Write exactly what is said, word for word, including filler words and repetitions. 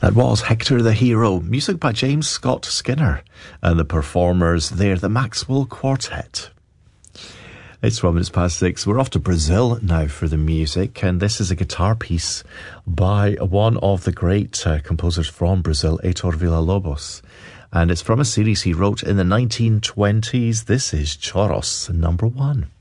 That was Hector the Hero, music by James Scott Skinner, and the performers there, the Maxwell Quartet. It's one minutes past six. We're off to Brazil now for the music, and this is a guitar piece by one of the great uh, composers from Brazil, Heitor Villa-Lobos, and it's from a series he wrote in the nineteen twenties. This is Choros number one.